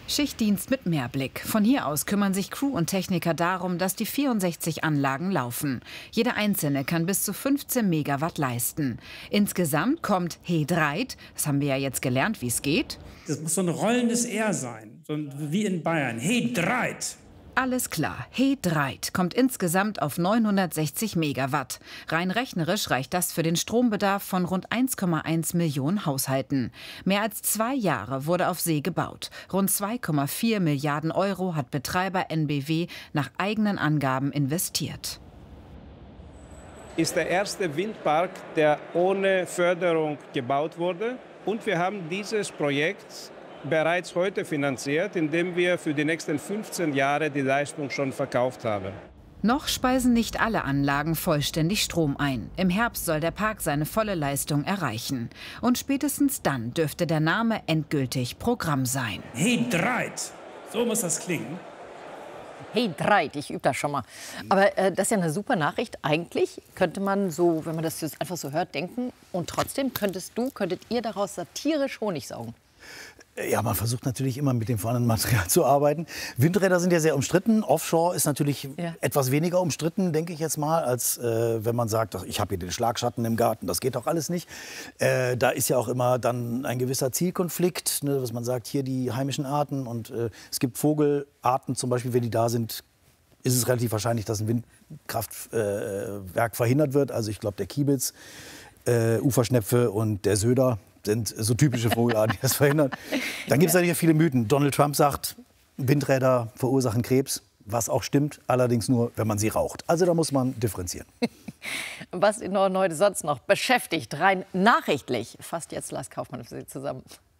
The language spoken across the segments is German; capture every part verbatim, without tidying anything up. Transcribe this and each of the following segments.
Schichtdienst mit Mehrblick. Von hier aus kümmern sich Crew und Techniker darum, dass die vierundsechzig Anlagen laufen. Jede einzelne kann bis zu fünfzehn Megawatt leisten. Insgesamt kommt He-Dreit, das haben wir ja jetzt gelernt, wie es geht. Das muss so ein rollendes R sein, so wie in Bayern. He-Dreit. Alles klar, He-Dreit kommt insgesamt auf neunhundertsechzig Megawatt. Rein rechnerisch reicht das für den Strombedarf von rund eins Komma eins Millionen Haushalten. Mehr als zwei Jahre wurde auf See gebaut. Rund zwei Komma vier Milliarden Euro hat Betreiber N B W nach eigenen Angaben investiert. Ist der erste Windpark, der ohne Förderung gebaut wurde. Und wir haben dieses Projekt bereits heute finanziert, indem wir für die nächsten fünfzehn Jahre die Leistung schon verkauft haben. Noch speisen nicht alle Anlagen vollständig Strom ein. Im Herbst soll der Park seine volle Leistung erreichen. Und spätestens dann dürfte der Name endgültig Programm sein. He-Dreit, so muss das klingen. He-Dreit, ich übe das schon mal. Aber äh, das ist ja eine super Nachricht. Eigentlich könnte man so, wenn man das jetzt einfach so hört, denken. Und trotzdem könntest du, könntet ihr daraus satirisch Honig saugen. Ja, man versucht natürlich immer mit dem vorhandenen Material zu arbeiten. Windräder sind ja sehr umstritten. Offshore ist natürlich ja. etwas weniger umstritten, denke ich jetzt mal, als äh, wenn man sagt, ach, ich habe hier den Schlagschatten im Garten. Das geht doch alles nicht. Äh, da ist ja auch immer dann ein gewisser Zielkonflikt, ne, dass man sagt, hier die heimischen Arten. Und äh, es gibt Vogelarten zum Beispiel, wenn die da sind, ist es relativ wahrscheinlich, dass ein Windkraftwerk äh, verhindert wird. Also ich glaube, der Kiebitz, äh, Uferschnepfe und der Söder sind so typische Vogelarten, die das verhindern. Dann gibt es natürlich viele Mythen. Donald Trump sagt, Windräder verursachen Krebs, was auch stimmt, allerdings nur, wenn man sie raucht. Also da muss man differenzieren. Was den Norden heute sonst noch beschäftigt, rein nachrichtlich, fasst jetzt Lars Kaufmann für Sie zusammen.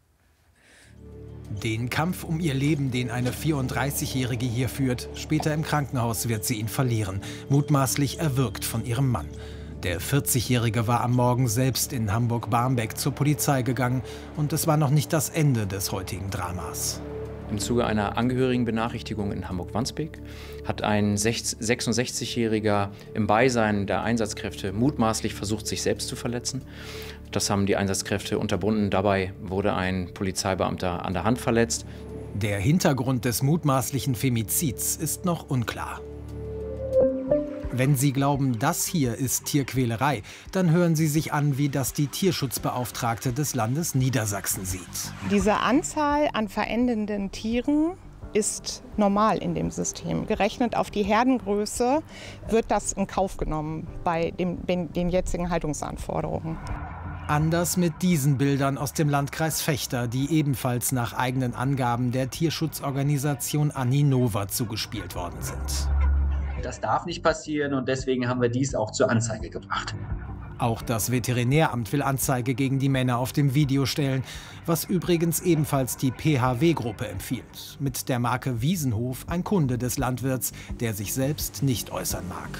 Den Kampf um ihr Leben, den eine vierunddreißigjährige hier führt. Später im Krankenhaus wird sie ihn verlieren, mutmaßlich erwürgt von ihrem Mann. Der vierzigjährige war am Morgen selbst in Hamburg-Barmbek zur Polizei gegangen. Und es war noch nicht das Ende des heutigen Dramas. Im Zuge einer Angehörigenbenachrichtigung in Hamburg-Wandsbek hat ein sechsundsechzigjähriger im Beisein der Einsatzkräfte mutmaßlich versucht, sich selbst zu verletzen. Das haben die Einsatzkräfte unterbunden. Dabei wurde ein Polizeibeamter an der Hand verletzt. Der Hintergrund des mutmaßlichen Femizids ist noch unklar. Wenn Sie glauben, das hier ist Tierquälerei, dann hören Sie sich an, wie das die Tierschutzbeauftragte des Landes Niedersachsen sieht. Diese Anzahl an verendenden Tieren ist normal in dem System. Gerechnet auf die Herdengröße wird das in Kauf genommen bei dem, den, den jetzigen Haltungsanforderungen. Anders mit diesen Bildern aus dem Landkreis Vechta, die ebenfalls nach eigenen Angaben der Tierschutzorganisation Aninova zugespielt worden sind. Das darf nicht passieren und deswegen haben wir dies auch zur Anzeige gebracht. Auch das Veterinäramt will Anzeige gegen die Männer auf dem Video stellen, was übrigens ebenfalls die P H W-Gruppe empfiehlt. Mit der Marke Wiesenhof ein Kunde des Landwirts, der sich selbst nicht äußern mag.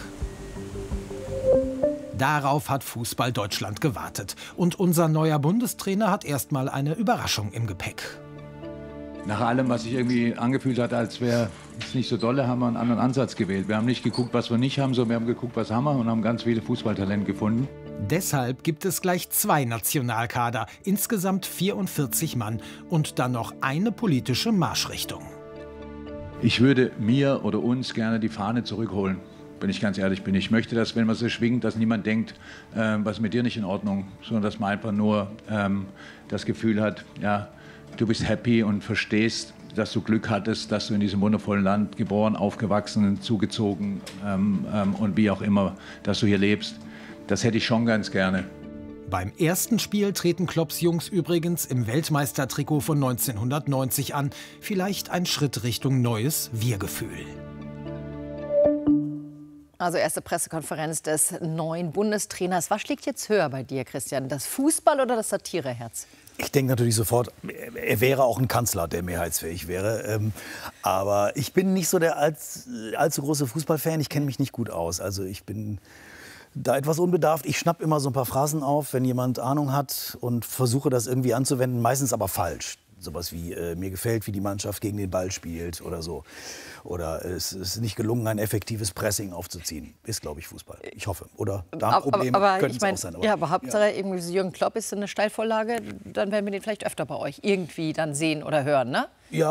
Darauf hat Fußball Deutschland gewartet. Und unser neuer Bundestrainer hat erstmal eine Überraschung im Gepäck. Nach allem, was sich irgendwie angefühlt hat, als wäre es nicht so dolle, haben wir einen anderen Ansatz gewählt. Wir haben nicht geguckt, was wir nicht haben, sondern wir haben geguckt, was haben wir und haben ganz viele Fußballtalente gefunden. Deshalb gibt es gleich zwei Nationalkader, insgesamt vierundvierzig Mann und dann noch eine politische Marschrichtung. Ich würde mir oder uns gerne die Fahne zurückholen, wenn ich ganz ehrlich bin. Ich möchte, dass, wenn man sie schwingt, dass niemand denkt, äh, was ist mit dir nicht in Ordnung, sondern dass man einfach nur ähm, das Gefühl hat, ja, du bist happy und verstehst, dass du Glück hattest, dass du in diesem wundervollen Land geboren, aufgewachsen, zugezogen ähm, ähm, und wie auch immer, dass du hier lebst. Das hätte ich schon ganz gerne. Beim ersten Spiel treten Klopps Jungs übrigens im Weltmeistertrikot von neunzehnhundertneunzig an. Vielleicht ein Schritt Richtung neues Wir-Gefühl. Also erste Pressekonferenz des neuen Bundestrainers. Was schlägt jetzt höher bei dir, Christian? Das Fußball- oder das Satireherz? Ich denke natürlich sofort, er wäre auch ein Kanzler, der mehrheitsfähig wäre. Ähm, aber ich bin nicht so der allz, allzu große Fußballfan. Ich kenne mich nicht gut aus. Also ich bin da etwas unbedarft. Ich schnapp immer so ein paar Phrasen auf, wenn jemand Ahnung hat und versuche das irgendwie anzuwenden. Meistens aber falsch. Sowas wie, äh, mir gefällt, wie die Mannschaft gegen den Ball spielt oder so. Oder es ist nicht gelungen, ein effektives Pressing aufzuziehen. Ist, glaube ich, Fußball. Ich hoffe. Oder Darmprobleme könnten es auch sein. Aber, ja, aber Hauptsache, ja. irgendwie Jürgen Klopp ist eine Steilvorlage. Dann werden wir den vielleicht öfter bei euch irgendwie dann sehen oder hören, ne? Ja.